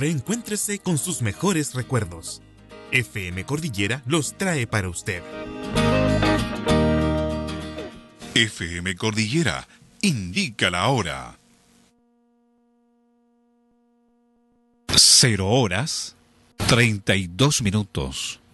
reencuéntrese con sus mejores recuerdos. FM Cordillera los trae para usted. FM Cordillera indica la hora. 0 horas 32 minutos.